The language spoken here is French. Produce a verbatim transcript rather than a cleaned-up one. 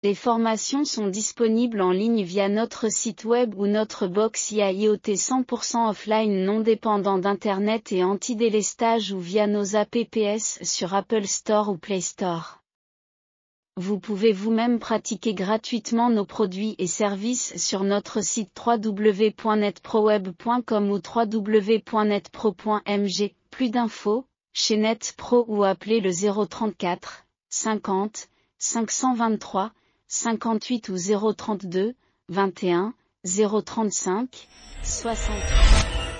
Les formations sont disponibles en ligne via notre site web ou notre box I A I O T cent pour cent offline non dépendant d'Internet et anti-délestage ou via nos apps sur Apple Store ou Play Store. Vous pouvez vous-même pratiquer gratuitement nos produits et services sur notre site w w w point net pro web point com ou w w w point net pro point m g. Plus d'infos, chez NetPro ou appelez le zéro trente-quatre, cinquante, cinq cent vingt-trois, cinquante-huit ou zéro trente-deux, vingt et un, zéro trente-cinq, soixante.